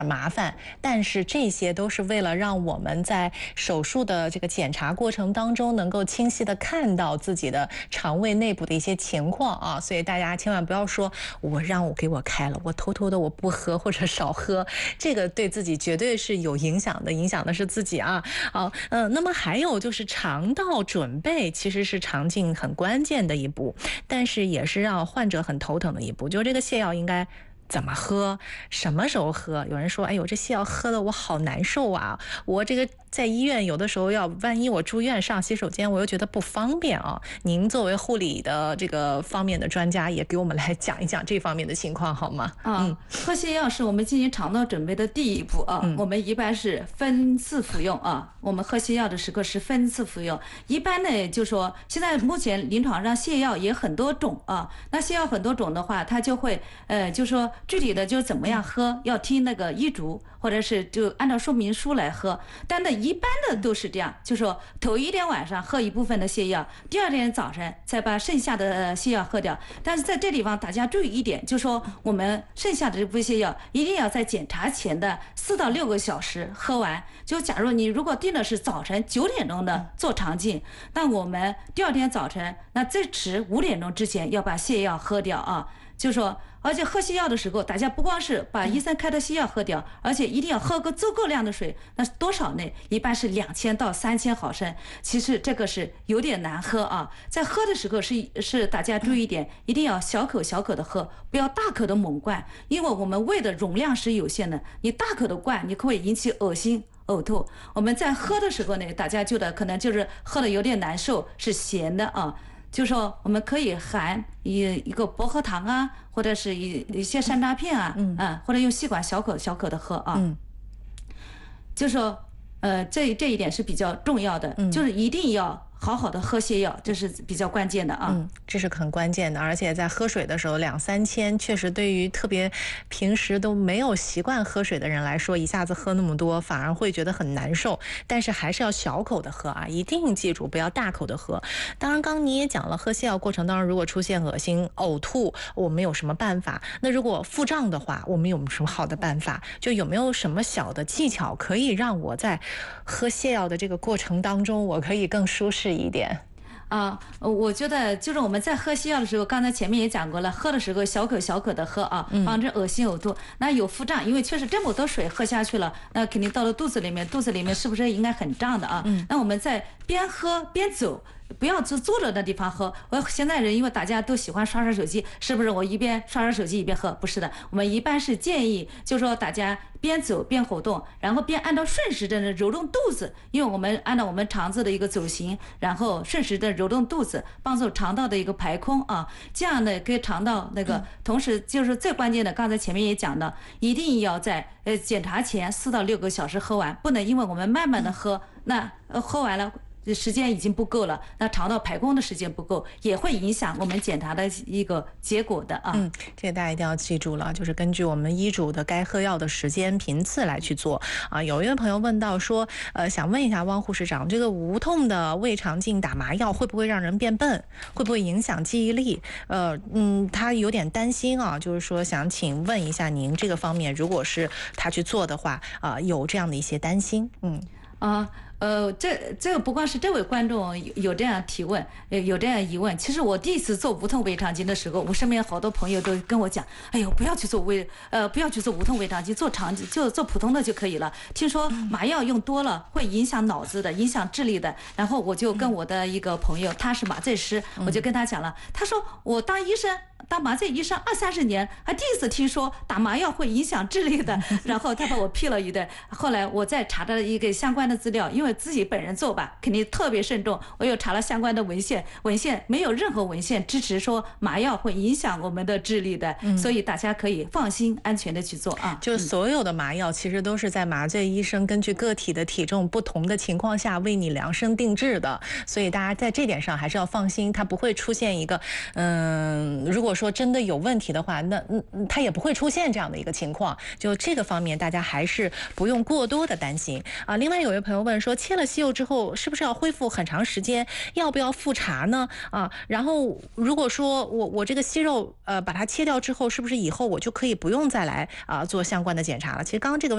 麻烦，但是这些都是为了让我们在手术的这个检查过程当中能够清晰的看到自己的肠胃内部的一些情况啊，所以大家千万不要说我给我开了，我偷偷的我不喝或者少喝，这个对自己绝对是有影响的，影响的是自己啊。好，那么还有就是肠道准备其实是肠镜很关键的一步，但是也是让患者很头疼的一步，就这个泻药应该怎么喝，什么时候喝？有人说，哎呦，这泻药喝的我好难受啊！我这个在医院有的时候万一我住院上洗手间，我又觉得不方便啊。您作为护理的这个方面的专家，也给我们来讲一讲这方面的情况好吗？ 喝泻药是我们进行肠道准备的第一步啊。我们一般是分次服用啊。我们喝泻药的时候是分次服用。一般呢，就说现在目前临床上泻药也很多种啊。那泻药很多种的话，它就会就说具体的就是怎么样喝，要听那个医嘱，或者是就按照说明书来喝。但呢，一般的都是这样，就说头一天晚上喝一部分的泻药，第二天早晨再把剩下的泻药喝掉。但是在这地方大家注意一点，就说我们剩下的这部分泻药一定要在检查前的4到6个小时喝完。就假如你如果定的是早晨9点钟的做肠镜，那我们第二天早晨那最迟5点钟之前要把泻药喝掉啊。就说而且喝泻药的时候，大家不光是把医生开的泻药喝掉，而且一定要喝个足够量的水。那多少呢？一般是2000到3000毫升。其实这个是有点难喝啊。在喝的时候是大家注意一点，一定要小口小口的喝，不要大口的猛灌，因为我们胃的容量是有限的，你大口的灌，你会引起恶心呕吐。我们在喝的时候呢，大家可能就是喝的有点难受，是咸的啊。就说我们可以含一个薄荷糖啊，或者是一些山楂片啊，或者用吸管小口小口的喝啊。就说这一点是比较重要的，就是一定要好好的喝泻药，这是比较关键的啊。 这是很关键的，而且在喝水的时候2、3千，确实对于特别平时都没有习惯喝水的人来说，一下子喝那么多反而会觉得很难受。但是还是要小口的喝啊，一定记住不要大口的喝。当然，刚你也讲了，喝泻药过程当中如果出现恶心、呕吐，我们有什么办法？那如果腹胀的话，我们有什么好的办法？就有没有什么小的技巧可以让我在喝泻药的这个过程当中，我可以更舒适一点？ 我觉得就是我们在喝泻药的时候，刚才前面也讲过了，喝的时候小口小口的喝啊，防止恶心呕吐。那有腹胀，因为确实这么多水喝下去了，那肯定到了肚子里面是不是应该很胀的啊？那我们在边喝边走。不要坐着的地方喝。现在人因为大家都喜欢刷手机，是不是我一边刷手机一边喝？不是的，我们一般是建议，就是说大家边走边活动，然后边按照顺时针的揉动肚子，因为我们按照我们肠子的一个走形，然后顺时的揉动肚子，帮助肠道的一个排空啊，这样呢给肠道那个，同时就是最关键的，刚才前面也讲的，一定要在检查前4到6个小时喝完，不能因为我们慢慢的喝，那喝完了。时间已经不够了，那肠道排空的时间不够，也会影响我们检查的一个结果的啊。 这个大家一定要记住了，就是根据我们医嘱的该喝药的时间频次来去做啊。有一位朋友问到说，想问一下汪护士长，这个无痛的胃肠镜打麻药会不会让人变笨？会不会影响记忆力？他有点担心啊，就是说想请问一下您这个方面，如果是他去做的话，有这样的一些担心。 这个不光是这位观众有这样提问，有这样疑问。其实我第一次做无痛胃肠镜的时候，我身边好多朋友都跟我讲，哎呦，不要去做无痛胃肠镜，做普通的就可以了。听说麻药用多了会影响脑子的，影响智力的。然后我就跟我的一个朋友，他是麻醉师，我就跟他讲了，他说我当麻醉医生20-30年，还第一次听说打麻药会影响智力的。然后他把我批了一顿。后来我再查了一个相关的资料，因为自己本人做吧，肯定特别慎重。我又查了相关的文献没有任何文献支持说麻药会影响我们的智力的，所以大家可以放心安全的去做啊。 就所有的麻药其实都是在麻醉医生根据个体的体重不同的情况下为你量身定制的，所以大家在这点上还是要放心，它不会出现一个如果说真的有问题的话，那它也不会出现这样的一个情况。就这个方面大家还是不用过多的担心啊。另外有一位朋友问说，切了息肉之后是不是要恢复很长时间，要不要复查呢？然后如果说我这个息肉把它切掉之后，是不是以后我就可以不用再来做相关的检查了？其实刚刚这个